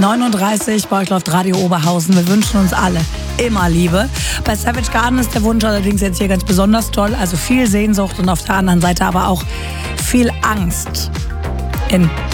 39, bei euch läuft Radio Oberhausen. Wir wünschen uns alle immer Liebe. Bei Savage Garden ist der Wunsch allerdings jetzt hier ganz besonders toll. Also viel Sehnsucht und auf der anderen Seite aber auch viel Angst in